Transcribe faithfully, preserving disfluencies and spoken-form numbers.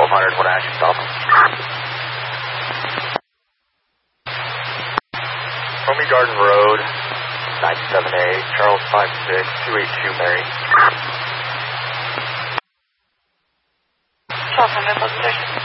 twelve hundred, what action, stop him. Romy Garden Road, ninety-seven A, Charles five six, two eight two, Mary. Charles, I'm in position.